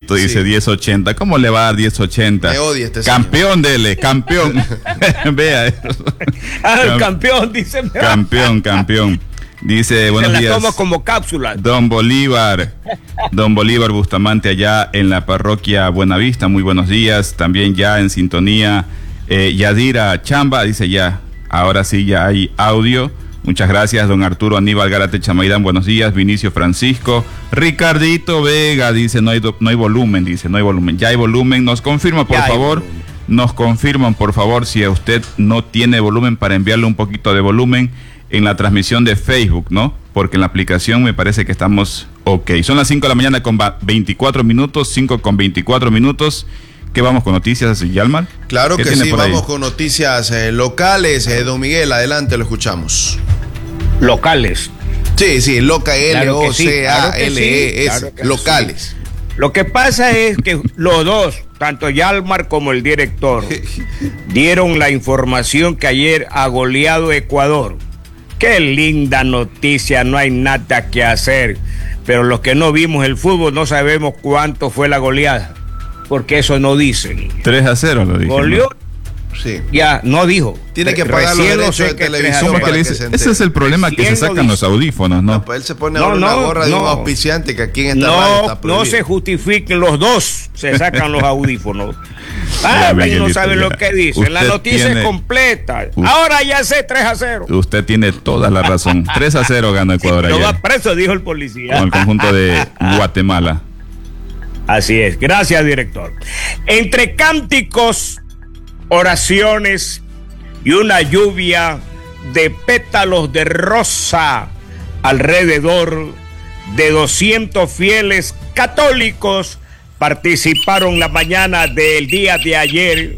Carlito dice Sí. 1080. ¿Cómo le va a dar 1080? Me odia este Campeón, dele, campeón. Vea eso. El campeón, dice. Campeón. Dice, buenos Se la días. tomo como cápsula. Don Bolívar Bustamante allá en la parroquia Buenavista, muy buenos días. También ya en sintonía Yadira Chamba, dice ya, ahora sí ya hay audio. Muchas gracias, don Arturo Aníbal Gárate Chamaidán, buenos días. Vinicio Francisco, Ricardito Vega, dice no hay volumen, ya hay volumen. Nos confirma por favor, nos confirman por favor si a usted no tiene volumen para enviarle un poquito de volumen en la transmisión de Facebook, ¿no? Porque en la aplicación me parece que estamos ok. Son las 5 de la mañana con 24 minutos, 5 con 24 minutos. ¿Qué vamos con noticias, Yalmar? Claro que sí, vamos con noticias locales. Don Miguel, adelante, lo escuchamos. Locales. Sí, loca, L-O-C-A-L-E-S, claro que sí. locales. Lo que pasa es que los dos, tanto Yalmar como el director, dieron la información que ayer ha goleado Ecuador. Qué linda noticia, no hay nada que hacer. Pero los que no vimos el fútbol no sabemos cuánto fue la goleada, porque eso no dicen. 3-0 lo dije. Goleó, Sí. ya, no dijo. Tiene que pagar los Recién lo derechos sé de que televisión 3-0. ¿Cómo que le para que dice? se Ese entere. es el problema, que se ¿Quién lo sacan los dice? audífonos, ¿no? Pues él se pone ahora una gorra de un auspiciante que aquí en esta radio está No prohibido. se justifiquen, los dos se sacan los audífonos. Ya, No Miguelito, saben ya. lo que dicen. La Usted noticia tiene- es completa. Ahora ya sé, 3-0. Usted tiene toda la razón. 3-0 ganó Ecuador Lo va ayer preso, dijo el policía. con el conjunto de Guatemala. Así es. Gracias, director. Entre cánticos, oraciones y una lluvia de pétalos de rosa, alrededor de 200 fieles católicos participaron la mañana del día de ayer,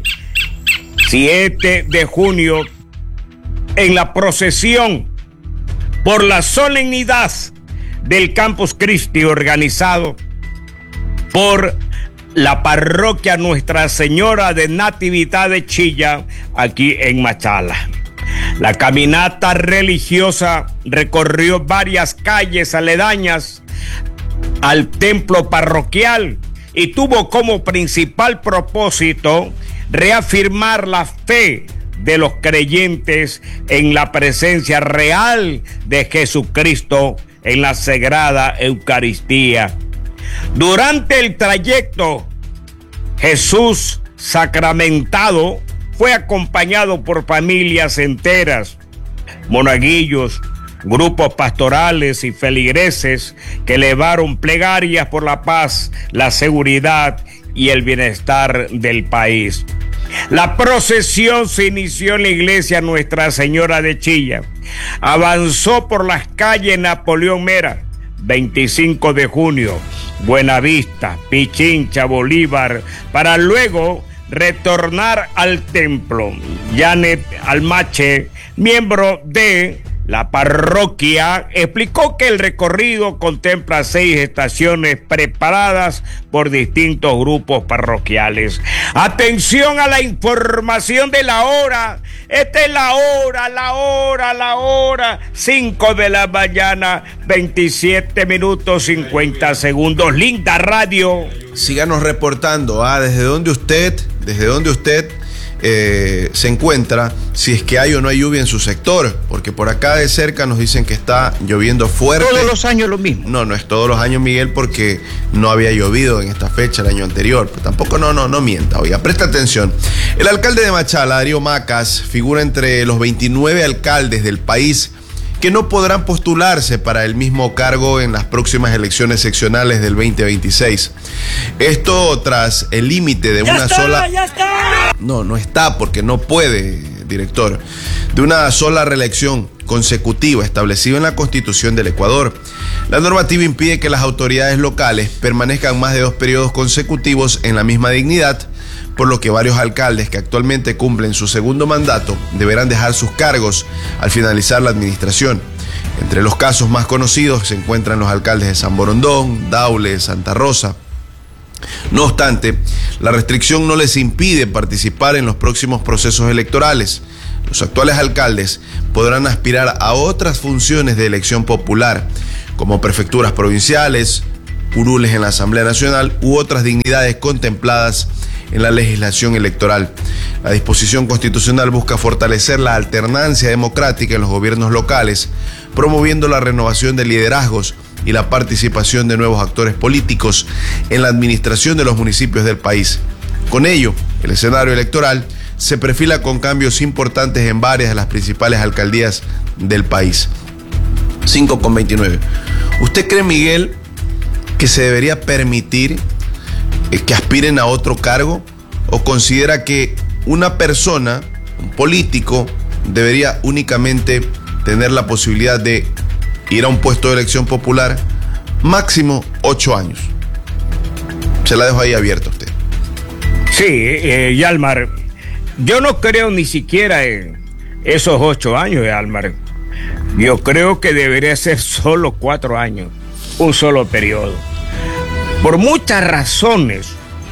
7 de junio, en la procesión por la solemnidad del Campus Christi organizado por la parroquia Nuestra Señora de Natividad de Chilla, aquí en Machala. La caminata religiosa recorrió varias calles aledañas al templo parroquial y tuvo como principal propósito reafirmar la fe de los creyentes en la presencia real de Jesucristo en la Sagrada Eucaristía. Durante el trayecto, Jesús sacramentado fue acompañado por familias enteras, monaguillos, grupos pastorales y feligreses que elevaron plegarias por la paz, la seguridad y el bienestar del país. La procesión se inició en la iglesia Nuestra Señora de Chilla, avanzó por las calles Napoleón Mera, 25 de junio, Buenavista, Pichincha, Bolívar, para luego retornar al templo. Janet Almache, miembro de la parroquia, explicó que el recorrido contempla 6 estaciones preparadas por distintos grupos parroquiales. Atención a la información de la hora. Esta es la hora, 5 de la mañana, 27 minutos 50 segundos. Linda radio. Síganos reportando desde donde usted se encuentra, si es que hay o no hay lluvia en su sector, porque por acá de cerca nos dicen que está lloviendo fuerte. Todos los años lo mismo. No es todos los años, Miguel, porque no había llovido en esta fecha el año anterior. Pero tampoco no mienta, oiga, presta atención. El alcalde de Machala, Darío Macas, figura entre los 29 alcaldes del país que no podrán postularse para el mismo cargo en las próximas elecciones seccionales del 2026. Esto tras el límite de una sola... ¡Ya está! No está porque no puede, director. De una sola reelección consecutiva establecida en la Constitución del Ecuador. La normativa impide que las autoridades locales permanezcan más de 2 periodos consecutivos en la misma dignidad, por lo que varios alcaldes que actualmente cumplen su segundo mandato deberán dejar sus cargos al finalizar la administración. Entre los casos más conocidos se encuentran los alcaldes de San Borondón, Daule, Santa Rosa. No obstante, la restricción no les impide participar en los próximos procesos electorales. Los actuales alcaldes podrán aspirar a otras funciones de elección popular, como prefecturas provinciales, curules en la Asamblea Nacional u otras dignidades contempladas en la legislación electoral. La disposición constitucional busca fortalecer la alternancia democrática en los gobiernos locales, promoviendo la renovación de liderazgos y la participación de nuevos actores políticos en la administración de los municipios del país. Con ello, el escenario electoral se perfila con cambios importantes en varias de las principales alcaldías del país. 5:29. ¿Usted cree, Miguel, que se debería permitir que aspiren a otro cargo, o considera que una persona, un político, debería únicamente tener la posibilidad de ir a un puesto de elección popular máximo 8 años? Se la dejo ahí abierta a usted. Sí, Yalmar, yo no creo ni siquiera en esos 8 años, Yalmar. Yo creo que debería ser solo 4 años, un solo periodo. Por muchas razones.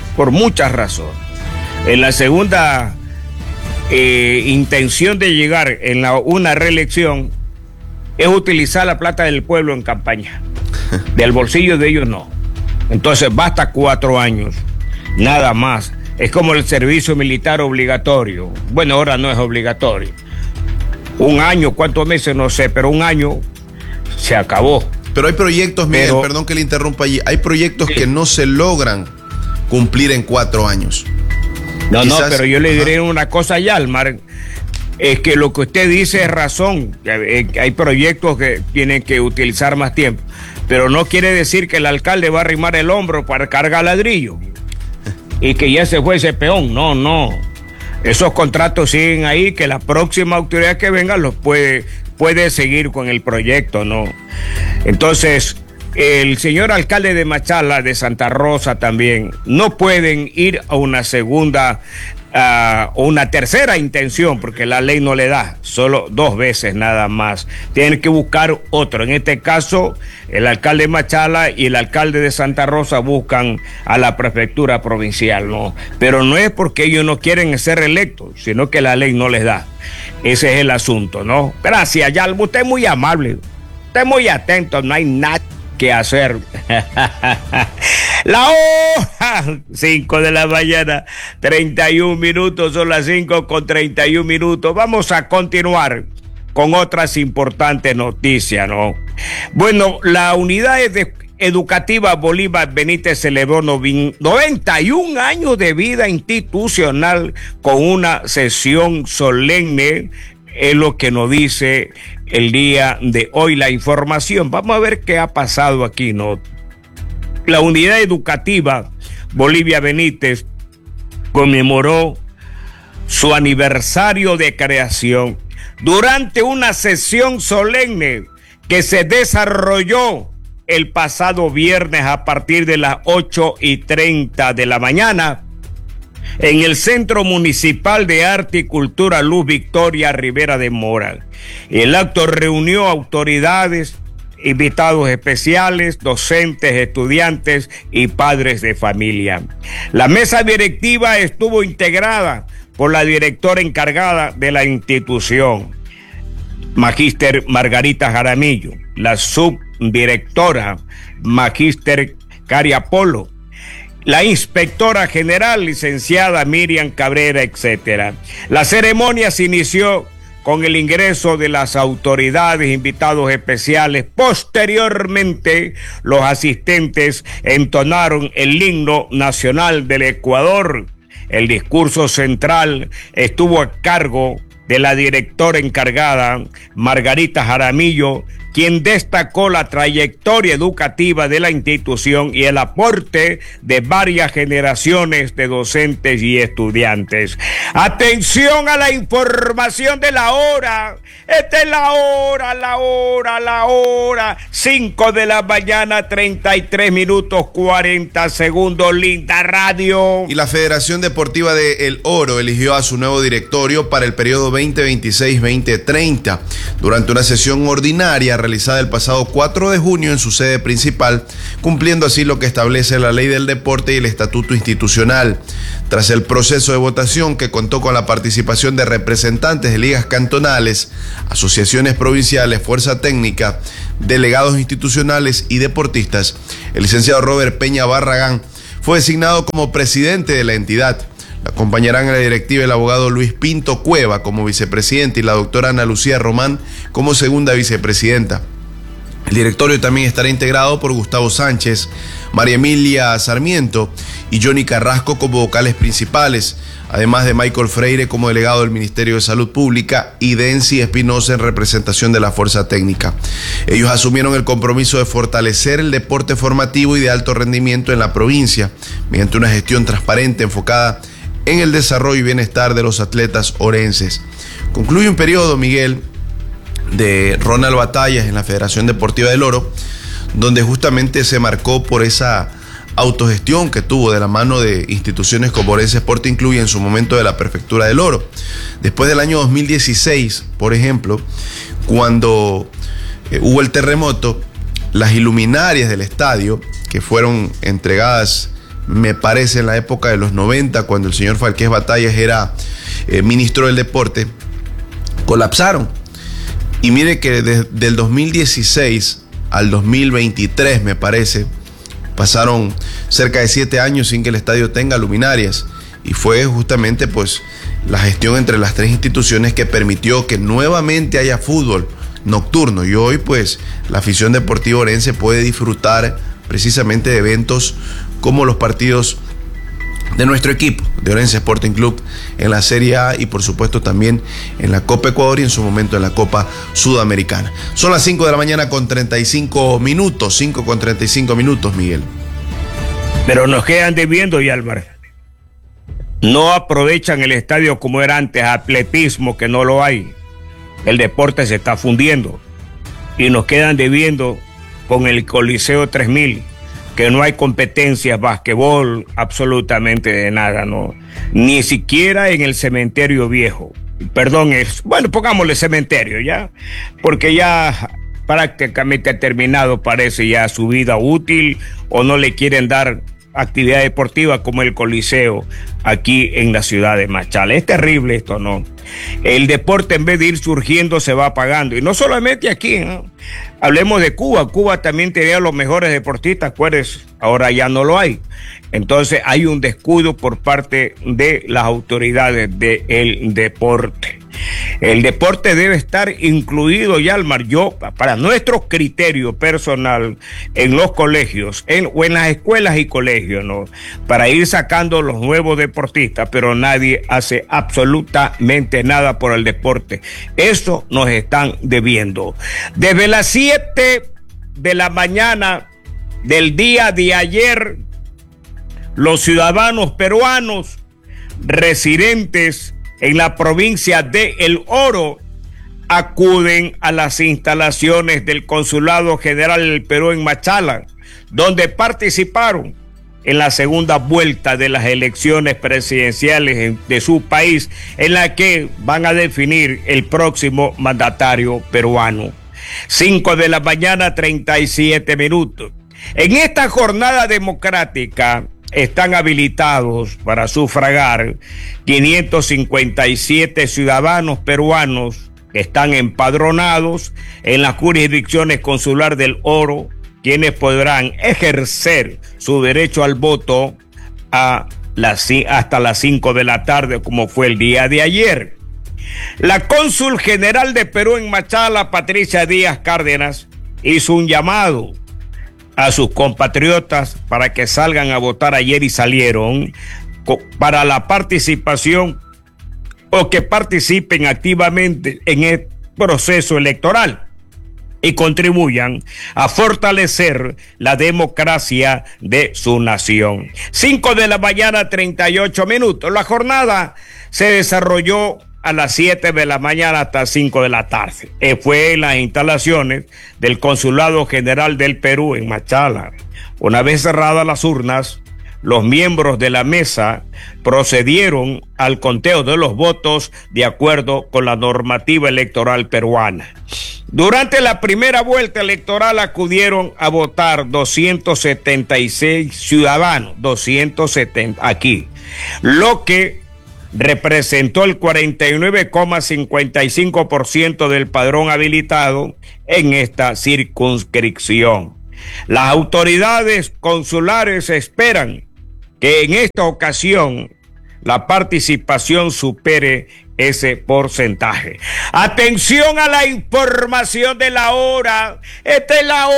En la segunda intención de llegar en una reelección es utilizar la plata del pueblo en campaña. Del bolsillo de ellos no. Entonces basta 4 años, nada más. Es como el servicio militar obligatorio. Bueno, ahora no es obligatorio. 1 año, ¿cuántos meses? No sé, pero 1 año se acabó. Pero hay proyectos, Miguel, perdón que le interrumpa allí, hay proyectos que no se logran cumplir en 4 años. No, pero yo le diré una cosa a Yalmar, es que lo que usted dice es razón, hay proyectos que tienen que utilizar más tiempo, pero no quiere decir que el alcalde va a arrimar el hombro para cargar ladrillo y que ya se fue ese peón, no. Esos contratos siguen ahí, que la próxima autoridad que venga los puede seguir con el proyecto, ¿no? Entonces, el señor alcalde de Machala, de Santa Rosa también, no pueden ir a una segunda o una tercera intención, porque la ley no le da, solo 2 veces nada más. Tienen que buscar otro. En este caso, el alcalde de Machala y el alcalde de Santa Rosa buscan a la prefectura provincial, ¿no? Pero no es porque ellos no quieren ser electos, sino que la ley no les da. Ese es el asunto, ¿no? Gracias, Yalmo. Usted es muy amable. Usted es muy atento. No hay nada que hacer. La hora 5 de la mañana, 31 minutos, son las 5:31. Vamos a continuar con otras importantes noticias, ¿no? Bueno, la unidad educativa Bolívar Benítez celebró 91 años de vida institucional con una sesión solemne, es lo que nos dice el día de hoy la información. Vamos a ver qué ha pasado aquí, ¿no? La unidad educativa Bolívar Benítez conmemoró su aniversario de creación durante una sesión solemne que se desarrolló el pasado viernes a partir de las 8:30 de la mañana en el Centro Municipal de Arte y Cultura Luz Victoria Rivera de Mora. El acto reunió autoridades, invitados especiales, docentes, estudiantes y padres de familia. La mesa directiva estuvo integrada por la directora encargada de la institución, Magíster Margarita Jaramillo, la subdirectora, Magíster Caria Polo, la inspectora general, licenciada Miriam Cabrera, etc. La ceremonia se inició con el ingreso de las autoridades, invitados especiales. Posteriormente, los asistentes entonaron el himno nacional del Ecuador. El discurso central estuvo a cargo de la directora encargada, Margarita Jaramillo, quien destacó la trayectoria educativa de la institución y el aporte de varias generaciones de docentes y estudiantes. Atención a la información de la hora. Esta es la hora. 5 de la mañana, 33 minutos, 40 segundos. Linda radio. Y la Federación Deportiva de El Oro eligió a su nuevo directorio para el periodo 2026-2030. Durante una sesión ordinaria realizada el pasado 4 de junio en su sede principal, cumpliendo así lo que establece la Ley del Deporte y el Estatuto Institucional. Tras el proceso de votación, que contó con la participación de representantes de ligas cantonales, asociaciones provinciales, fuerza técnica, delegados institucionales y deportistas, el licenciado Robert Peña Barragán fue designado como presidente de la entidad. La acompañarán en la directiva el abogado Luis Pinto Cueva como vicepresidente y la doctora Ana Lucía Román como segunda vicepresidenta. El directorio también estará integrado por Gustavo Sánchez, María Emilia Sarmiento y Johnny Carrasco como vocales principales, además de Michael Freire como delegado del Ministerio de Salud Pública y Dency Espinosa en representación de la Fuerza Técnica. Ellos asumieron el compromiso de fortalecer el deporte formativo y de alto rendimiento en la provincia, mediante una gestión transparente enfocada en el desarrollo y bienestar de los atletas orenses. Concluye un periodo, Miguel, de Ronald Batallas en la Federación Deportiva del Oro, donde justamente se marcó por esa autogestión que tuvo de la mano de instituciones como Orense Sporting Club y en su momento de la Prefectura del Oro. Después del año 2016, por ejemplo, cuando hubo el terremoto, las iluminarias del estadio, que fueron entregadas, me parece, en la época de los 90, cuando el señor Falqués Batallas era ministro del deporte, colapsaron. Y mire que desde el 2016 al 2023, me parece, pasaron cerca de 7 años sin que el estadio tenga luminarias. Y fue justamente pues la gestión entre las tres instituciones que permitió que nuevamente haya fútbol nocturno. Y hoy pues la afición deportiva orense puede disfrutar precisamente de eventos como los partidos de nuestro equipo, de Orense Sporting Club, en la Serie A y por supuesto también en la Copa Ecuador y en su momento en la Copa Sudamericana. Son las 5 de la mañana con 35 minutos, 5 con 35 minutos, Miguel. Pero nos quedan debiendo, Yalmar. No aprovechan el estadio como era antes, atletismo, que no lo hay. El deporte se está fundiendo. Y nos quedan debiendo con el Coliseo 3000, que no hay competencias, basquetbol, absolutamente de nada, ¿no? Ni siquiera en el cementerio viejo. Perdón, bueno, pongámosle cementerio, ¿ya? Porque ya prácticamente ha terminado, parece, ya su vida útil, o no le quieren dar actividad deportiva como el Coliseo aquí en la ciudad de Machala. Es terrible esto, ¿no? El deporte, en vez de ir surgiendo, se va apagando. Y no solamente aquí, ¿no? Hablemos de Cuba. Cuba también tenía los mejores deportistas, acuérdense. Ahora ya no lo hay. Entonces hay un descuido por parte de las autoridades del deporte. El deporte debe estar incluido, Yalmar, para nuestro criterio personal, en los colegios o en las escuelas y colegios, ¿no? Para ir sacando los nuevos deportistas, pero nadie hace absolutamente nada por el deporte. Eso nos están debiendo. Desde las 7 de la mañana del día de ayer, los ciudadanos peruanos residentes en la provincia de El Oro acuden a las instalaciones del Consulado General del Perú en Machala, donde participaron en la segunda vuelta de las elecciones presidenciales de su país, en la que van a definir el próximo mandatario peruano. 5 de la mañana, 37 minutos. En esta jornada democrática están habilitados para sufragar 557 ciudadanos peruanos que están empadronados en las jurisdicciones consular del Oro, quienes podrán ejercer su derecho al voto hasta las 5 de la tarde, como fue el día de ayer. La cónsul general de Perú en Machala, Patricia Díaz Cárdenas, hizo un llamado a sus compatriotas para que salgan a votar ayer, y salieron para la participación o que participen activamente en el proceso electoral y contribuyan a fortalecer la democracia de su nación. 5 de la mañana, 38 minutos. La jornada se desarrolló a las 7 de la mañana hasta 5 de la tarde. Fue en las instalaciones del Consulado General del Perú en Machala. Una vez cerradas las urnas, los miembros de la mesa procedieron al conteo de los votos de acuerdo con la normativa electoral peruana. Durante la primera vuelta electoral acudieron a votar 276 ciudadanos, 270 aquí, lo que representó el 49,55% del padrón habilitado en esta circunscripción. Las autoridades consulares esperan que en esta ocasión la participación supere ese porcentaje. Atención a la información de la hora. Esta es la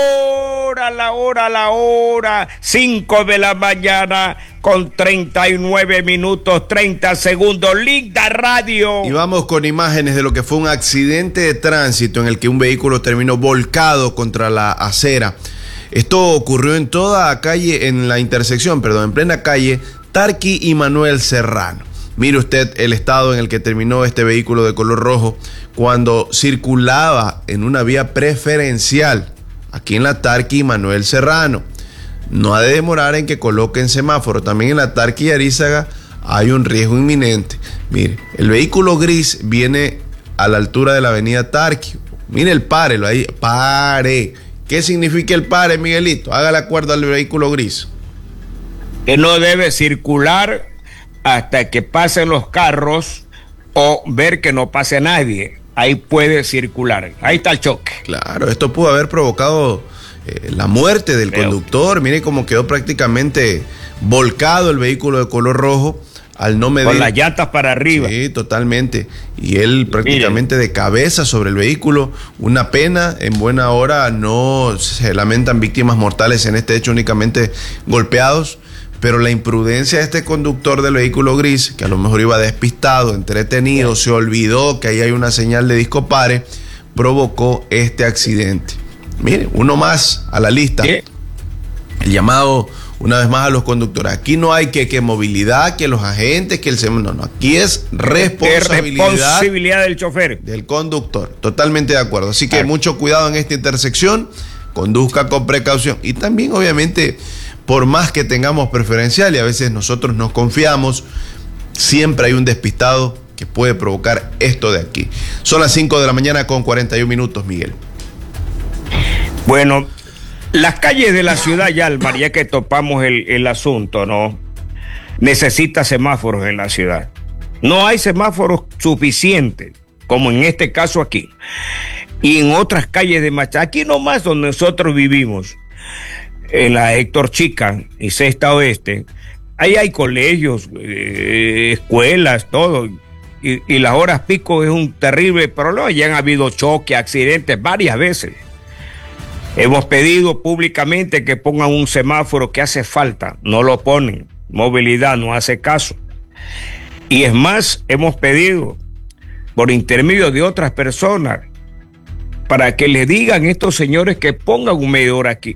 hora, 5 de la mañana con 39 minutos, 30 segundos. Linda radio. Y vamos con imágenes de lo que fue un accidente de tránsito en el que un vehículo terminó volcado contra la acera. Esto ocurrió en toda calle, en plena calle Tarqui y Manuel Serrano. Mire usted el estado en el que terminó este vehículo de color rojo cuando circulaba en una vía preferencial aquí en la Tarqui y Manuel Serrano. No ha de demorar en que coloquen semáforo. También en la Tarqui y Arízaga hay un riesgo inminente. Mire, el vehículo gris viene a la altura de la avenida Tarqui. Mire el párelo ahí, pare. ¿Qué significa el pare, Miguelito? Hágale acuerdo al vehículo gris. Que no debe circular hasta que pasen los carros o ver que no pase nadie. Ahí puede circular. Ahí está el choque. Claro, esto pudo haber provocado la muerte del conductor. Mire cómo quedó prácticamente volcado el vehículo de color rojo al no medir. Con las llantas para arriba. Sí, totalmente. Y él prácticamente de cabeza sobre el vehículo. Una pena, en buena hora no se lamentan víctimas mortales en este hecho, únicamente golpeados. Pero la imprudencia de este conductor del vehículo gris, que a lo mejor iba despistado, entretenido, se olvidó que ahí hay una señal de disco pare, provocó este accidente. Mire, uno más a la lista. El llamado, una vez más, a los conductores. Aquí no hay que movilidad, que los agentes, que el semáforo. No, aquí es responsabilidad del chofer. Del conductor. Totalmente de acuerdo. Así que mucho cuidado en esta intersección. Conduzca con precaución. Y también, obviamente, por más que tengamos preferencial y a veces nosotros nos confiamos, siempre hay un despistado que puede provocar esto de aquí. Son las 5 de la mañana con 41 minutos, Miguel. Bueno, las calles de la ciudad, Yalmar, ya que topamos el asunto, ¿no? Necesita semáforos en la ciudad. No hay semáforos suficientes, como en este caso aquí. Y en otras calles de Machala, aquí nomás donde nosotros vivimos, en la Héctor Chica y Sexta Oeste, ahí hay colegios, escuelas, todo, y las horas pico es un terrible problema. Ya han habido choques, accidentes varias veces. Hemos pedido públicamente que pongan un semáforo, que hace falta, no lo ponen. Movilidad no hace caso. Y es más, hemos pedido por intermedio de otras personas para que le digan a estos señores que pongan un medidor aquí,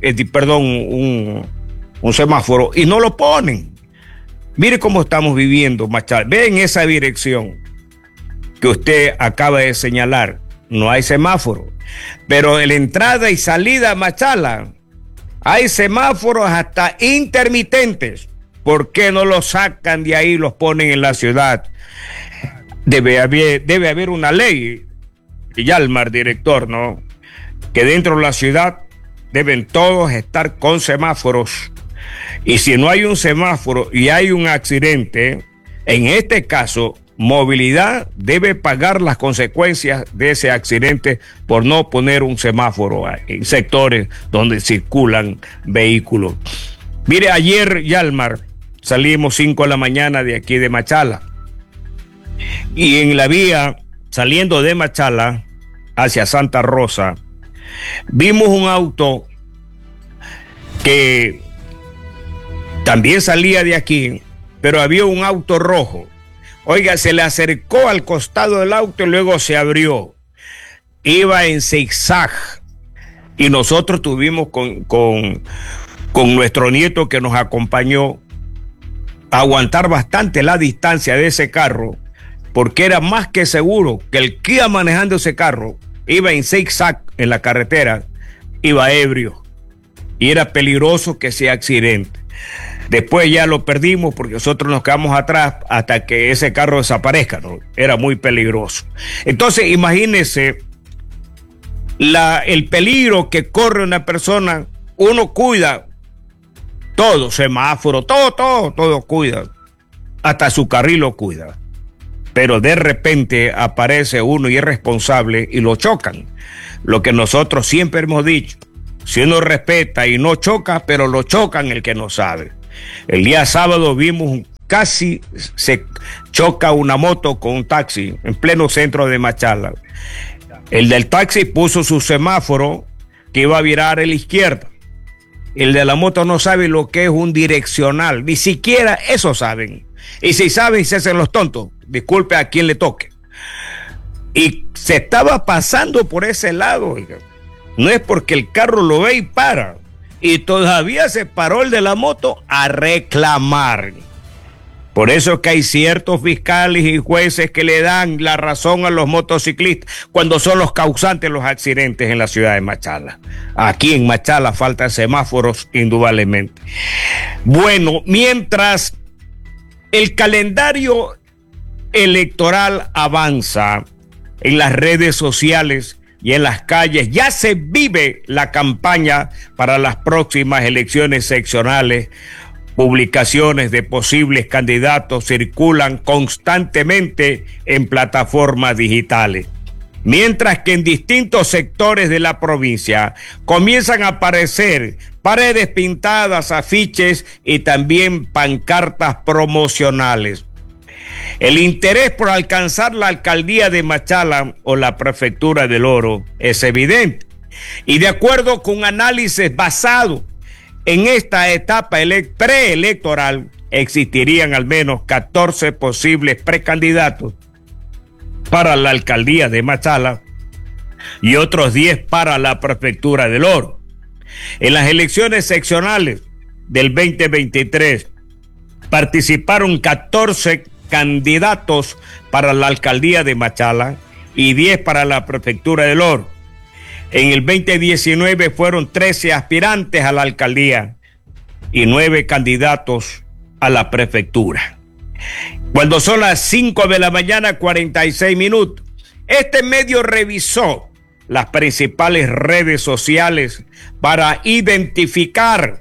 un semáforo, y no lo ponen. Mire cómo estamos viviendo, Machala. Ve en esa dirección que usted acaba de señalar, no hay semáforo. Pero en la entrada y salida a Machala hay semáforos hasta intermitentes. ¿Por qué no los sacan de ahí y los ponen en la ciudad? Debe haber una ley, Yalmar, director, ¿no? Que dentro de la ciudad deben todos estar con semáforos. Y si no hay un semáforo y hay un accidente, en este caso, movilidad debe pagar las consecuencias de ese accidente por no poner un semáforo en sectores donde circulan vehículos. Mire, ayer, Yalmar, salimos 5 de la mañana de aquí de Machala. Y en la vía, saliendo de Machala hacia Santa Rosa, vimos un auto que también salía de aquí, pero había un auto rojo. Oiga, se le acercó al costado del auto y luego se abrió. Iba en zigzag. Y nosotros tuvimos con nuestro nieto que nos acompañó aguantar bastante la distancia de ese carro, porque era más que seguro que el que iba manejando ese carro iba en zigzag en la carretera, iba ebrio. Y era peligroso que sea accidente. Después ya lo perdimos porque nosotros nos quedamos atrás hasta que ese carro desaparezca, ¿no? Era muy peligroso. Entonces, imagínense el peligro que corre una persona, uno cuida todo, semáforo, todo cuida, hasta su carril lo cuida. Pero de repente aparece uno irresponsable y lo chocan. Lo que nosotros siempre hemos dicho, si uno respeta y no choca, pero lo chocan el que no sabe. El día sábado vimos casi se choca una moto con un taxi en pleno centro de Machala. El del taxi puso su semáforo que iba a virar a la izquierda. El de la moto no sabe lo que es un direccional, ni siquiera eso saben. Y si saben, se hacen los tontos. Disculpe a quien le toque. Y se estaba pasando por ese lado, oiga. No es porque el carro lo ve y para. Y todavía se paró el de la moto a reclamar. Por eso es que hay ciertos fiscales y jueces que le dan la razón a los motociclistas cuando son los causantes de los accidentes en la ciudad de Machala. Aquí en Machala faltan semáforos indudablemente. Bueno, mientras el calendario electoral avanza en las redes sociales y en las calles, ya se vive la campaña para las próximas elecciones seccionales. Publicaciones de posibles candidatos circulan constantemente en plataformas digitales, mientras que en distintos sectores de la provincia comienzan a aparecer paredes pintadas, afiches y también pancartas promocionales. El interés por alcanzar la alcaldía de Machala o la prefectura del Oro es evidente, y de acuerdo con un análisis basado en esta etapa preelectoral, existirían al menos 14 posibles precandidatos para la alcaldía de Machala y otros 10 para la prefectura del Oro. En las elecciones seccionales del 2023 participaron 14 candidatos para la alcaldía de Machala y 10 para la prefectura del Oro. En el 2019 fueron 13 aspirantes a la alcaldía y 9 candidatos a la prefectura. Cuando son las 5 de la mañana, 46 minutos, este medio revisó las principales redes sociales para identificar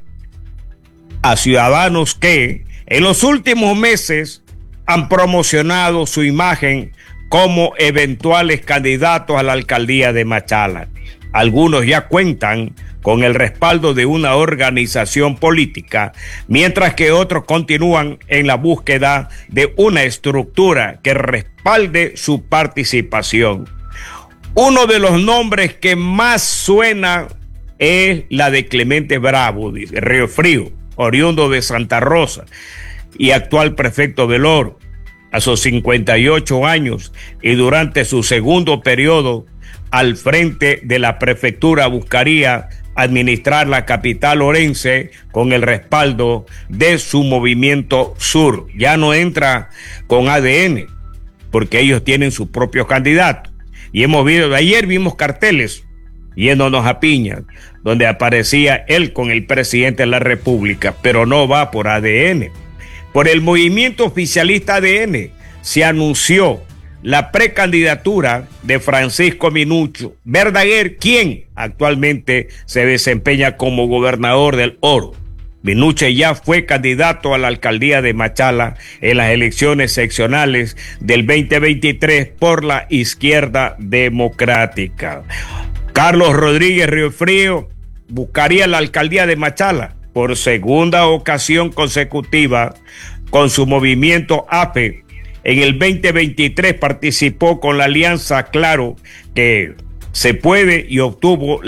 a ciudadanos que en los últimos meses han promocionado su imagen como eventuales candidatos a la alcaldía de Machala. Algunos ya cuentan con el respaldo de una organización política, mientras que otros continúan en la búsqueda de una estructura que respalde su participación. Uno de los nombres que más suena es la de Clemente Bravo, de Río Frío, oriundo de Santa Rosa y actual prefecto del Oro. A sus 58 años y durante su segundo periodo al frente de la prefectura buscaría administrar la capital orense con el respaldo de su Movimiento Sur. Ya no entra con ADN porque ellos tienen sus propios candidatos. Y ayer vimos carteles yéndonos a Piña, donde aparecía él con el presidente de la República, pero no va por ADN. Por el movimiento oficialista ADN se anunció la precandidatura de Francisco Minucho Verdaguer, quien actualmente se desempeña como gobernador del Oro. Minucho ya fue candidato a la alcaldía de Machala en las elecciones seccionales del 2023 por la Izquierda Democrática. Carlos Rodríguez Río Frío buscaría la alcaldía de Machala por segunda ocasión consecutiva con su movimiento APE. En el 2023 participó con la alianza Claro, que se puede y obtuvo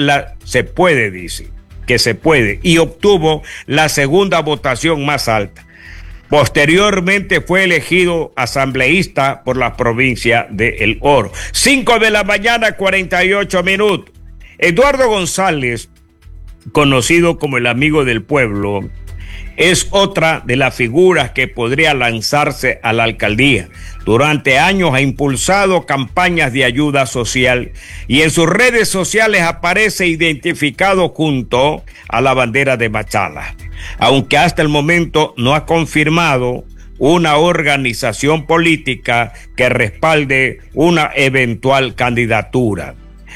y obtuvo la segunda votación más alta. Posteriormente fue elegido asambleísta por la provincia de El Oro. 5 de la mañana, 48 minutos. Eduardo González, conocido como el amigo del pueblo, es otra de las figuras que podría lanzarse a la alcaldía. Durante años ha impulsado campañas de ayuda social y en sus redes sociales aparece identificado junto a la bandera de Machala, aunque hasta el momento no ha confirmado una organización política que respalde una eventual candidatura.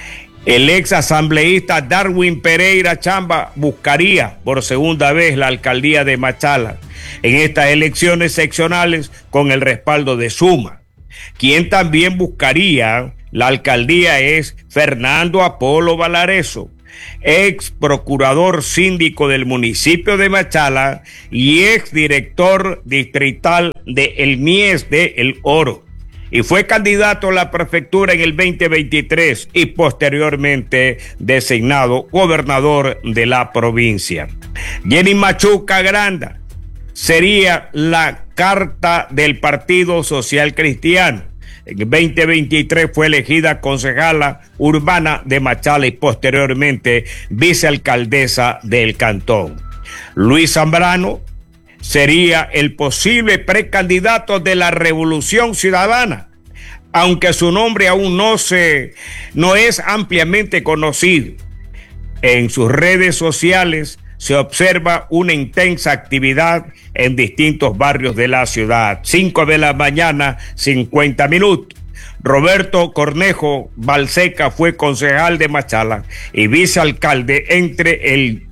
El ex asambleísta Darwin Pereira Chamba buscaría por segunda vez la alcaldía de Machala en estas elecciones seccionales con el respaldo de Suma. Quien también buscaría la alcaldía es Fernando Apolo Valareso, ex procurador síndico del municipio de Machala y ex director distrital de el Mies de El Oro. Y fue candidato a la prefectura en el 2023 y posteriormente designado gobernador de la provincia. Jenny Machuca Granda sería la carta del Partido Social Cristiano. En el 2023 fue elegida concejala urbana de Machala y posteriormente vicealcaldesa del cantón. Luis Zambrano sería el posible precandidato de la Revolución Ciudadana, aunque su nombre aún no es ampliamente conocido. En sus redes sociales se observa una intensa actividad en distintos barrios de la ciudad. 5 de la mañana, 50 minutos. Roberto Cornejo Balseca fue concejal de Machala y vicealcalde entre el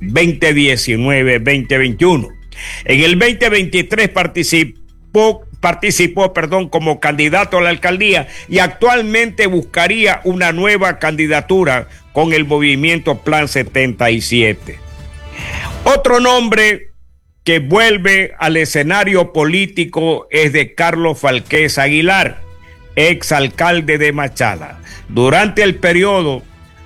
2019-2021. En el 2023 participó como candidato a la alcaldía y actualmente buscaría una nueva candidatura con el movimiento Plan 77. Otro nombre que vuelve al escenario político es de Carlos Falqués Aguilar, exalcalde de Machala. Durante el periodo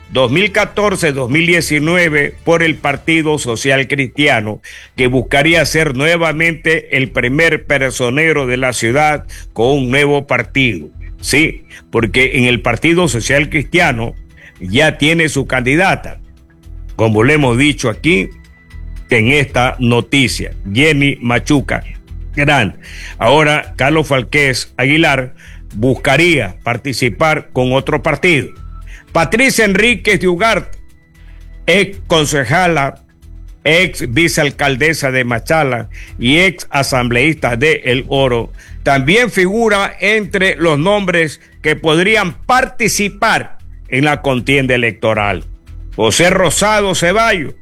2014-2019 por el Partido Social Cristiano, que buscaría ser nuevamente el primer personero de la ciudad con un nuevo partido. Sí, porque en el Partido Social Cristiano ya tiene su candidata, como le hemos dicho aquí en esta noticia, Jenny Machuca Grande. Ahora Carlos Falqués Aguilar buscaría participar con otro partido. Patricia Enríquez de Ugarte, ex concejala, ex vicealcaldesa de Machala y ex asambleísta de El Oro, también figura entre los nombres que podrían participar en la contienda electoral. José Rosado Ceballos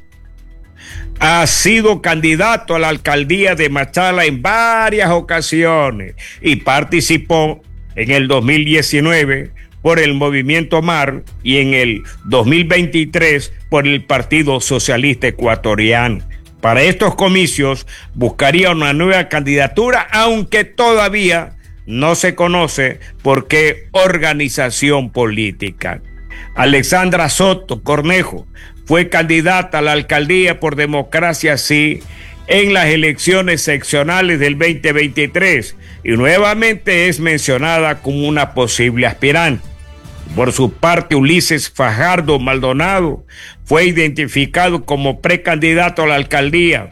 ha sido candidato a la alcaldía de Machala en varias ocasiones y participó en el 2019 por el Movimiento MAR y en el 2023 por el Partido Socialista Ecuatoriano. Para estos comicios buscaría una nueva candidatura, aunque todavía no se conoce por qué organización política. Alexandra Soto Cornejo fue candidata a la alcaldía por Democracia Sí en las elecciones seccionales del 2023 y nuevamente es mencionada como una posible aspirante. Por su parte, Ulises Fajardo Maldonado fue identificado como precandidato a la alcaldía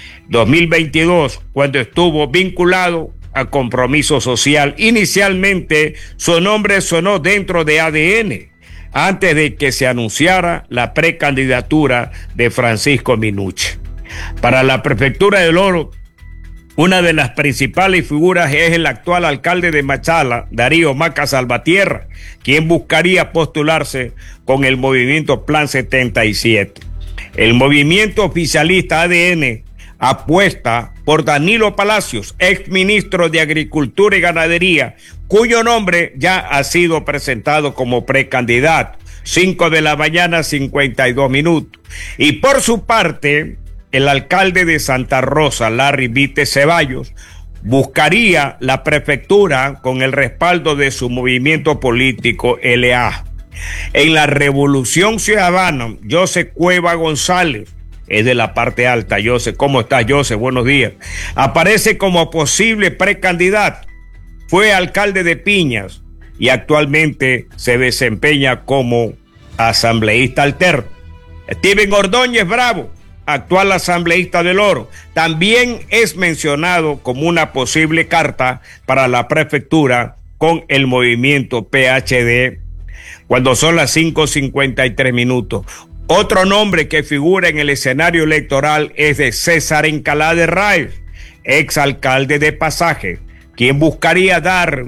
2022 cuando estuvo vinculado a Compromiso Social. Inicialmente su nombre sonó dentro de ADN antes de que se anunciara la precandidatura de Francisco Minuche. Para la prefectura del Oro, una de las principales figuras es el actual alcalde de Machala, Darío Maca Salvatierra, quien buscaría postularse con el movimiento Plan 77. El movimiento oficialista ADN apuesta por Danilo Palacios, ex ministro de Agricultura y Ganadería, cuyo nombre ya ha sido presentado como precandidato. 5 de la mañana, 52 minutos. Y por su parte, el alcalde de Santa Rosa, Larry Vite Ceballos, buscaría la prefectura con el respaldo de su movimiento político LA. En la Revolución Ciudadana, José Cueva González, es de la parte alta. José, ¿cómo estás, José? Buenos días. Aparece como posible precandidato. Fue alcalde de Piñas y actualmente se desempeña como asambleísta alterno. Steven Ordóñez Bravo, actual asambleísta del Oro, también es mencionado como una posible carta para la prefectura con el movimiento PHD, cuando son las 5:53 minutos. Otro nombre que figura en el escenario electoral es de César Encalá de Raez, exalcalde de Pasaje, quien buscaría dar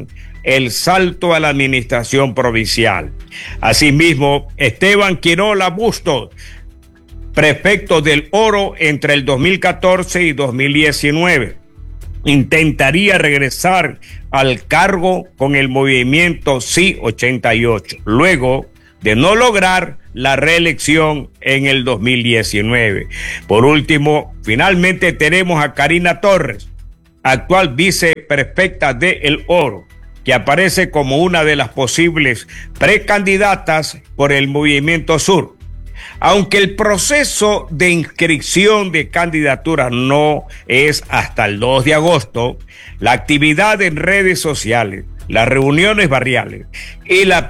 el salto a la administración provincial. Asimismo, Esteban Quirola Bustos, prefecto del Oro entre el 2014 y 2019, intentaría regresar al cargo con el movimiento Sí 88, luego de no lograr la reelección en el 2019. Por último, finalmente tenemos a Karina Torres, actual viceprefecta de El Oro, que aparece como una de las posibles precandidatas por el Movimiento Sur. Aunque el proceso de inscripción de candidaturas no es hasta el 2 de agosto, la actividad en redes sociales, las reuniones barriales y la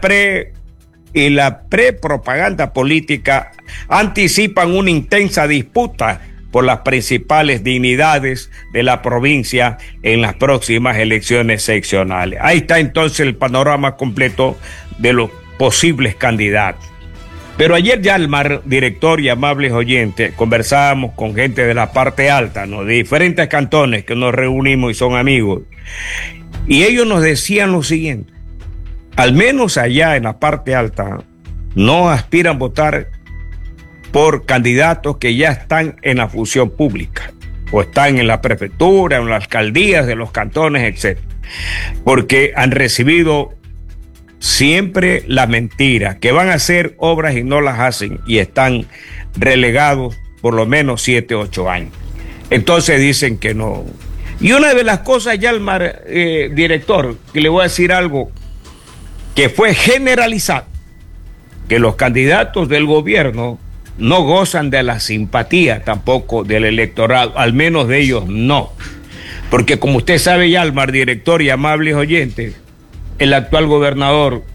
prepropaganda política anticipan una intensa disputa por las principales dignidades de la provincia en las próximas elecciones seccionales. Ahí está entonces el panorama completo de los posibles candidatos. Pero ayer, Yalmar, director y amables oyentes, conversábamos con gente de la parte alta, ¿no?, de diferentes cantones que nos reunimos y son amigos, y ellos nos decían lo siguiente: al menos allá en la parte alta no aspiran a votar por candidatos que ya están en la función pública o están en la prefectura, en las alcaldías de los cantones, etc., porque han recibido siempre la mentira, que van a hacer obras y no las hacen, y están relegados por lo menos 7, 8 años. Entonces dicen que no. Y una de las cosas, Yalmar, director, que le voy a decir algo que fue generalizado, que los candidatos del gobierno no gozan de la simpatía tampoco del electorado, al menos de ellos no. Porque como usted sabe, Yalmar, director y amables oyentes, el actual gobernador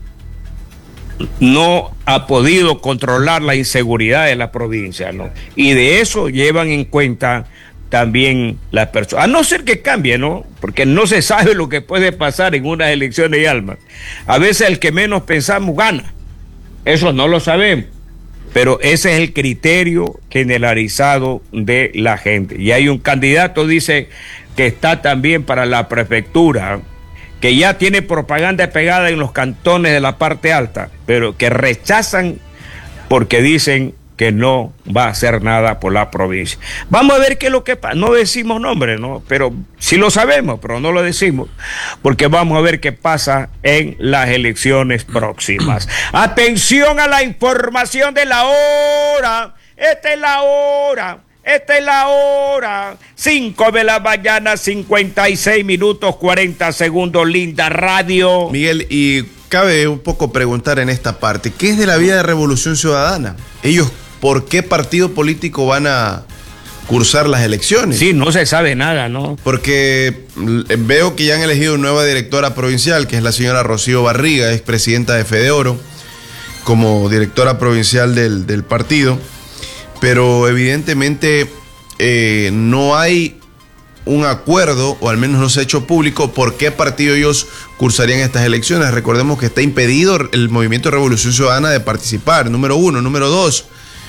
no ha podido controlar la inseguridad de la provincia, ¿no? Y de eso llevan en cuenta también las personas, a no ser que cambie, ¿no? Porque no se sabe lo que puede pasar en unas elecciones, de alma. A veces el que menos pensamos gana, eso no lo sabemos, pero ese es el criterio generalizado de la gente. Y hay un candidato, dice, que está también para la prefectura, que ya tiene propaganda pegada en los cantones de la parte alta, pero que rechazan porque dicen que no va a hacer nada por la provincia. Vamos a ver qué es lo que pasa. No decimos nombre, ¿no? Pero sí lo sabemos, pero no lo decimos, porque vamos a ver qué pasa en las elecciones próximas. Atención a la información de la hora. Esta es la hora. 5 de la mañana, 56 minutos, 40 segundos, linda radio. Miguel, y cabe un poco preguntar en esta parte, ¿qué es de la vida de Revolución Ciudadana? Ellos, ¿por qué partido político van a cursar las elecciones? Sí, no se sabe nada, ¿no? Porque veo que ya han elegido una nueva directora provincial, que es la señora Rocío Barriga, expresidenta de Fedeoro, como directora provincial del partido. Pero evidentemente no hay un acuerdo, o al menos no se ha hecho público, por qué partido ellos cursarían estas elecciones. Recordemos que está impedido el Movimiento de Revolución Ciudadana de participar, número 1. Número 2,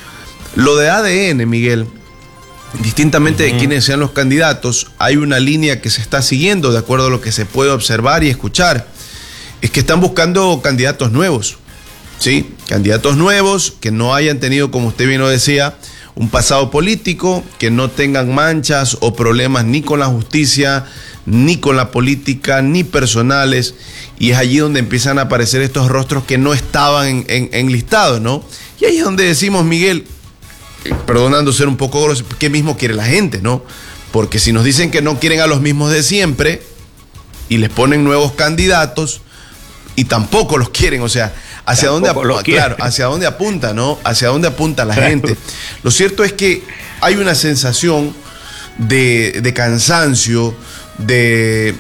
lo de ADN, Miguel, distintamente de quiénes sean los candidatos, hay una línea que se está siguiendo, de acuerdo a lo que se puede observar y escuchar, es que están buscando candidatos nuevos. Sí, candidatos nuevos que no hayan tenido, como usted bien lo decía, un pasado político, que no tengan manchas o problemas ni con la justicia, ni con la política, ni personales, y es allí donde empiezan a aparecer estos rostros que no estaban en listados, ¿no? Y ahí es donde decimos, Miguel, perdonando ser un poco grosso, ¿qué mismo quiere la gente, no? Porque si nos dicen que no quieren a los mismos de siempre y les ponen nuevos candidatos y tampoco los quieren, o sea, ¿hacia dónde apunta, no? ¿Hacia dónde apunta la gente? Lo cierto es que hay una sensación de cansancio, de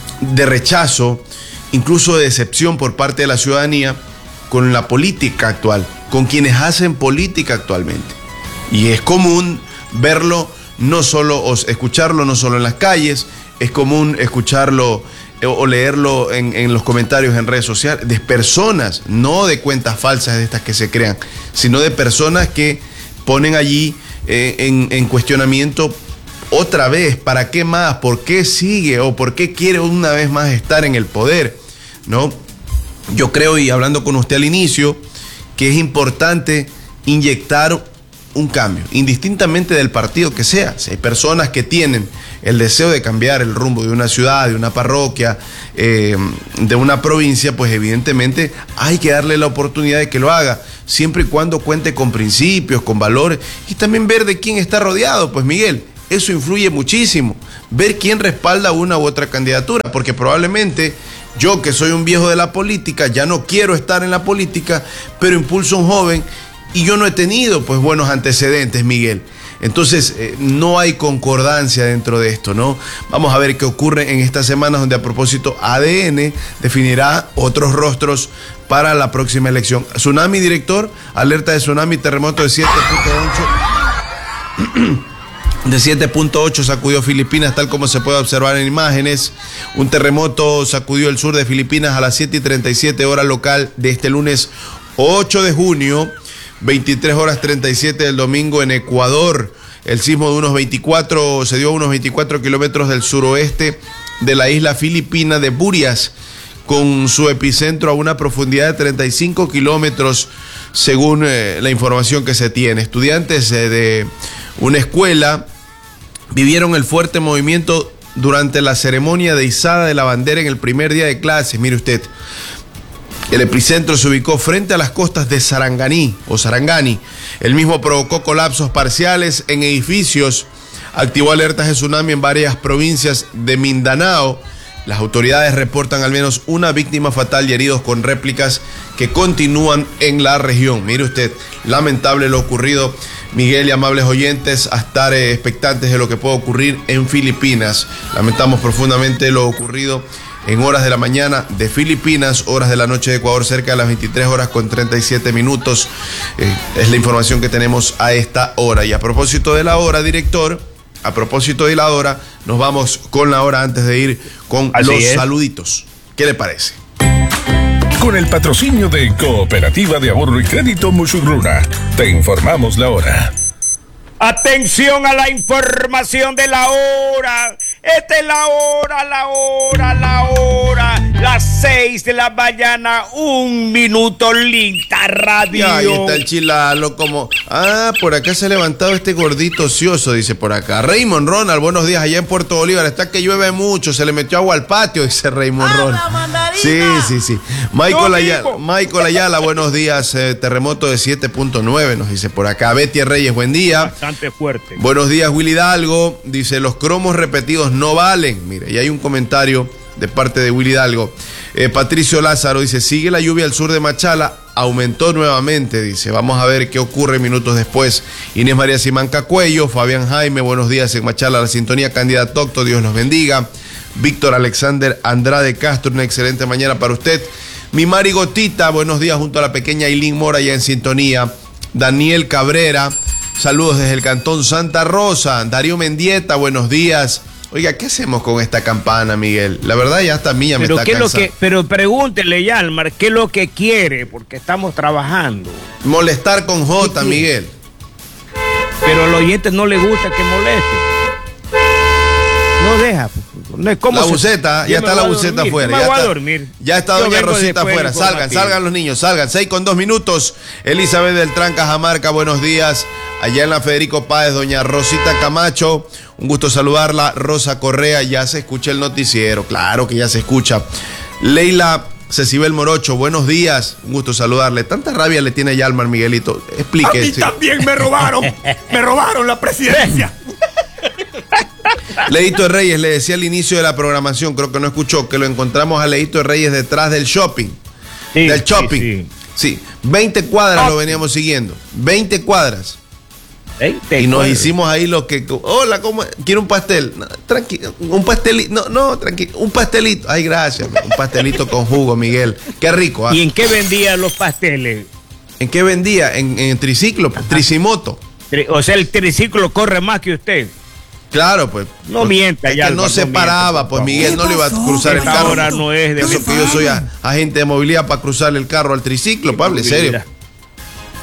rechazo, incluso de decepción por parte de la ciudadanía con la política actual, con quienes hacen política actualmente. Y es común verlo, no solo, o escucharlo no solo en las calles, es común escucharlo o leerlo en los comentarios en redes sociales, de personas, no de cuentas falsas de estas que se crean, sino de personas que ponen allí en cuestionamiento otra vez, ¿para qué más? ¿Por qué sigue? ¿O por qué quiere una vez más estar en el poder? ¿no? Yo creo, y hablando con usted al inicio, que es importante inyectar un cambio, indistintamente del partido que sea. Si hay personas que tienen el deseo de cambiar el rumbo de una ciudad, de una parroquia, de una provincia, pues evidentemente hay que darle la oportunidad de que lo haga, siempre y cuando cuente con principios, con valores, y también ver de quién está rodeado. Pues Miguel, eso influye muchísimo, ver quién respalda una u otra candidatura, porque probablemente yo, que soy un viejo de la política, ya no quiero estar en la política, pero impulso a un joven y yo no he tenido pues buenos antecedentes, Miguel. Entonces no hay concordancia dentro de esto, ¿no? Vamos a ver qué ocurre en estas semanas, donde a propósito ADN definirá otros rostros para la próxima elección. Tsunami, director, alerta de tsunami, terremoto de 7.8. De 7.8 sacudió Filipinas, tal como se puede observar en imágenes. Un terremoto sacudió el sur de Filipinas a las 7:37 hora local de este lunes 8 de junio, 23 horas 37 del domingo en Ecuador. El sismo se dio a unos 24 kilómetros del suroeste de la isla filipina de Burias, con su epicentro a una profundidad de 35 kilómetros, según la información que se tiene. Estudiantes de una escuela vivieron el fuerte movimiento durante la ceremonia de izada de la bandera en el primer día de clases. Mire usted, el epicentro se ubicó frente a las costas de Sarangani. El mismo provocó colapsos parciales en edificios, activó alertas de tsunami en varias provincias de Mindanao. Las autoridades reportan al menos una víctima fatal y heridos con réplicas que continúan en la región. Mire usted, lamentable lo ocurrido, Miguel, y amables oyentes, a estar expectantes de lo que puede ocurrir en Filipinas. Lamentamos profundamente lo ocurrido en horas de la mañana de Filipinas, horas de la noche de Ecuador, cerca de las 23 horas con 37 minutos. Es la información que tenemos a esta hora. Y a propósito de la hora, director, nos vamos con la hora antes de ir con los saluditos. ¿Qué le parece? Con el patrocinio de Cooperativa de Ahorro y Crédito Musurruna, te informamos la hora. Atención a la información de la hora. Esta es la hora. Las 6 de la mañana, 1 minuto, Linda Radio. Ya, ahí está el chilalo como... por acá se ha levantado este gordito ocioso, dice por acá. Raymond Ronald, buenos días, allá en Puerto Bolívar. Está que llueve mucho, se le metió agua al patio, dice Raymond Ronald. Sí. Michael Ayala, buenos días. Terremoto de 7.9, nos dice por acá. Betty Reyes, buen día. Bastante fuerte. Buenos días, Willy Hidalgo. Dice, los cromos repetidos no valen. Mire, y hay un comentario de parte de Willy Hidalgo. Patricio Lázaro dice, sigue la lluvia al sur de Machala, aumentó nuevamente, dice, vamos a ver qué ocurre minutos después. Inés María Simanca Cuello, Fabián Jaime, buenos días en Machala, la sintonía, Cándida Tocto, Dios los bendiga. Víctor Alexander Andrade Castro, una excelente mañana para usted. Mi Mari Gotita, buenos días junto a la pequeña Ailín Mora, ya en sintonía. Daniel Cabrera, saludos desde el Cantón Santa Rosa. Darío Mendieta, buenos días. Oiga, ¿qué hacemos con esta campana, Miguel? La verdad ya hasta a mí ya me está cansando. Pero pregúntele, Yalmar, ¿qué es lo que quiere? Porque estamos trabajando. Molestar con J, Miguel. Pero a los oyentes no les gusta que moleste. No deja. La buceta, ya está la buceta afuera. Ya voy a dormir. Ya está doña Rosita afuera. Salgan los niños, salgan. 6:02. Elizabeth Beltrán Cajamarca, buenos días. Allá en la Federico Páez, doña Rosita Camacho, un gusto saludarla. Rosa Correa, ya se escucha el noticiero, claro que ya se escucha. Leila Cecibel Morocho, buenos días, un gusto saludarle. Tanta rabia le tiene Yalmar, Miguelito, explique. A mí también me robaron la presidencia. Leito de Reyes, le decía al inicio de la programación, creo que no escuchó, que lo encontramos a Leito de Reyes detrás del shopping. Sí, del shopping. Sí, 20 cuadras lo veníamos siguiendo. 20 cuadras. Y nos hicimos ahí lo que... Hola, ¿cómo? ¿Quiere un pastel? No, tranquilo, un pastelito. No, tranquilo, un pastelito. Ay, gracias. Un pastelito con jugo, Miguel. Qué rico. ¿Y en qué vendía los pasteles? ¿En qué vendía? En triciclo, tricimoto. O sea, el triciclo corre más que usted. Claro, pues. No mienta, ya. Que no se paraba, pues Miguel no le iba a cruzar el carro. Ahora no es de... Eso que yo soy agente de movilidad para cruzar el carro al triciclo, Pablo, serio.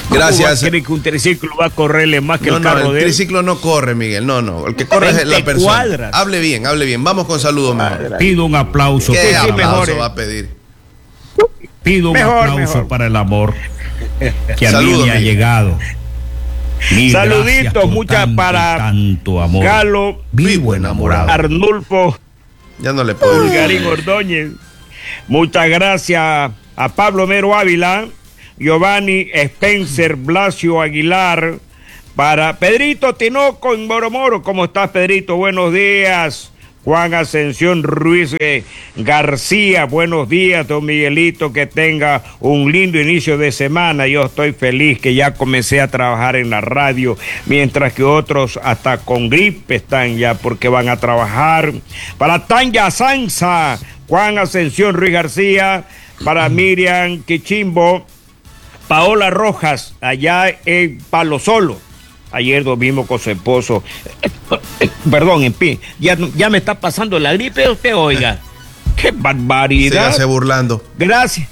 Gracias. ¿Cree que un triciclo va a correrle más que el carro de él? El triciclo no corre, Miguel. No. El que corre es la persona. Cuadras. Hable bien. Vamos con saludos mejor. Pido un aplauso. ¿Qué aplauso mejor, va a pedir? Pido un aplauso para el amor que a mí me ha llegado. Saluditos, muchas para tanto amor. Galo, vivo enamorado. Arnulfo, Ya no le puedo. Pulgarín Ordóñez. Muchas gracias a Pablo Mero Ávila, Giovanni Spencer, Blasio Aguilar, para Pedrito Tinoco en Moromoro. ¿Cómo estás, Pedrito? Buenos días. Juan Ascensión Ruiz García, buenos días, don Miguelito, que tenga un lindo inicio de semana. Yo estoy feliz que ya comencé a trabajar en la radio, mientras que otros hasta con gripe están ya porque van a trabajar. Para Tanya Sanza, Juan Ascensión Ruiz García, para Miriam Quichimbo, Paola Rojas, allá en Palo Solo. Ayer dormimos con su esposo. Perdón, en fin, ya me está pasando la gripe usted, oiga. ¡Qué barbaridad! Sígase burlando. Gracias.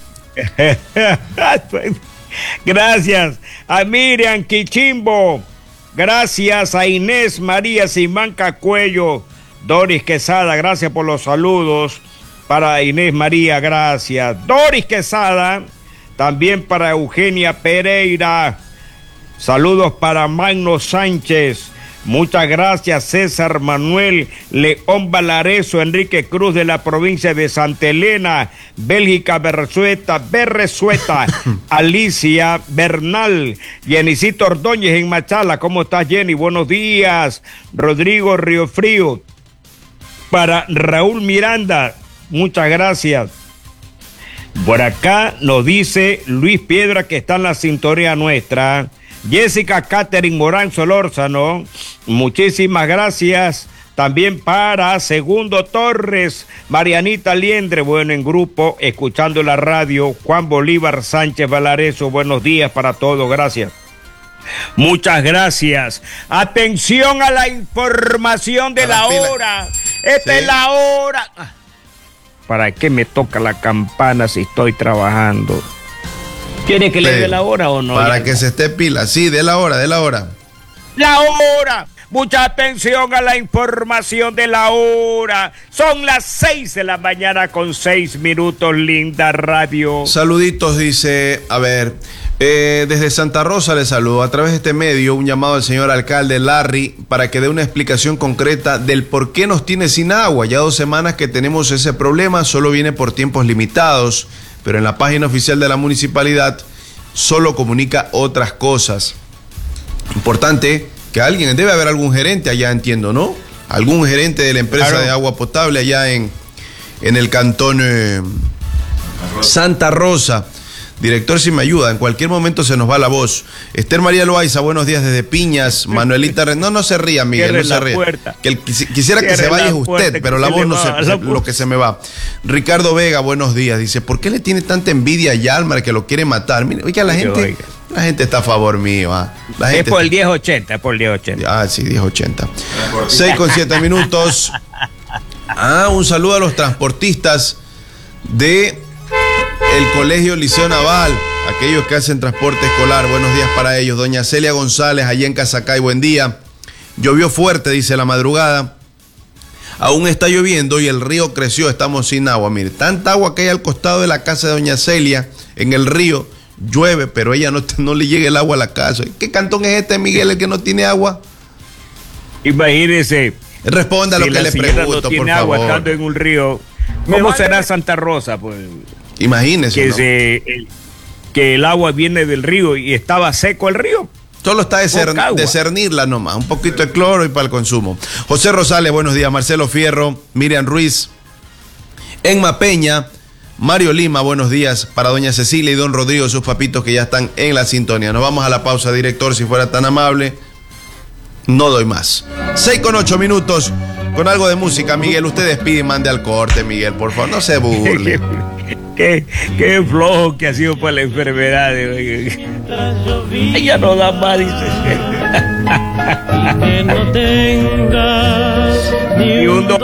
Gracias a Miriam Quichimbo. Gracias a Inés María Simanca Cuello. Doris Quesada, gracias por los saludos. Para Inés María, gracias. Doris Quesada. También para Eugenia Pereira. Saludos para Magno Sánchez. Muchas gracias, César Manuel León Valareso, Enrique Cruz de la provincia de Santa Elena, Bélgica Berresueta, Alicia Bernal, Jenicito Ordóñez en Machala. ¿Cómo estás, Jenny? Buenos días. Rodrigo Riofrío. Para Raúl Miranda, muchas gracias. Por acá nos dice Luis Piedra que está en la sintonía nuestra. Jessica Catherine Morán Solórzano, muchísimas gracias. También para Segundo Torres, Marianita Liendre, bueno, en grupo, escuchando la radio. Juan Bolívar Sánchez Valareso, buenos días para todos, gracias. Muchas gracias. Atención a la información de la hora. Esta es la hora. ¿Para qué me toca la campana si estoy trabajando? ¿Quiere que le dé la hora o no? Para que se esté pila. Sí, de la hora. La hora. Mucha atención a la información de la hora. Son las 6 de la mañana con 6 minutos, linda radio. Saluditos, dice, a ver, desde Santa Rosa le saludo. A través de este medio, un llamado al señor alcalde Larry para que dé una explicación concreta del por qué nos tiene sin agua. Ya 2 semanas que tenemos ese problema, solo viene por tiempos limitados. Pero en la página oficial de la municipalidad solo comunica otras cosas. Importante que debe haber algún gerente allá, entiendo, ¿no? Algún gerente de la empresa de agua potable allá en el cantón Santa Rosa. Director, si me ayuda, en cualquier momento se nos va la voz. Esther María Loaiza, buenos días desde Piñas. Manuelita, no se ría, Miguel, no se ría. Quisiera que se vaya usted, pero la voz no se, lo que se me va. Ricardo Vega, buenos días. Dice, ¿por qué le tiene tanta envidia a Yalmar que lo quiere matar? Mire, oiga, la gente está a favor mío. La gente es por el 1080, por el 1080. Ah, sí, 1080. 6:07 minutos. Un saludo a los transportistas de el Colegio Liceo Naval, aquellos que hacen transporte escolar. Buenos días para ellos. Doña Celia González, allá en Casacay, buen día. Llovió fuerte, dice, la madrugada. Aún está lloviendo y el río creció, estamos sin agua. Mire, tanta agua que hay al costado de la casa de doña Celia, en el río, llueve, pero ella no le llega el agua a la casa. ¿Qué cantón es este, Miguel, el que no tiene agua? Imagínese. Responda a lo que le pregunto, no tiene por agua favor. estando en un río. ¿Cómo será Santa Rosa, pues? Imagínese, que el agua viene del río y estaba seco el río. Solo está de cernirla nomás, un poquito de cloro y para el consumo. José Rosales, buenos días. Marcelo Fierro, Miriam Ruiz, Enma Peña, Mario Lima, buenos días. Para doña Cecilia y don Rodrigo, sus papitos que ya están en la sintonía. Nos vamos a la pausa, director, si fuera tan amable. No doy más. 6:08 minutos. Con algo de música, Miguel. Usted despide y mande al corte, Miguel, por favor. No se burle. Qué flojo que ha sido por la enfermedad. Ella no da más, dice.